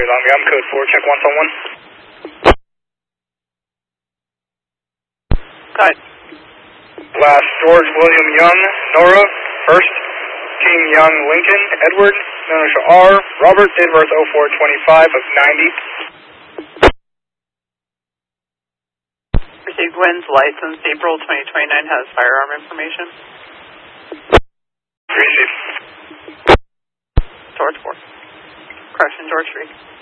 on me. I'm code 4, check 1 on 1. Got it. Last, George William Young, Nora, first. King Young Lincoln, Edward, initial R, Robert, date of birth 0425 of 90. Received Gwen's license, April 2029, has firearm information. Received. George 4. Correction, George 3.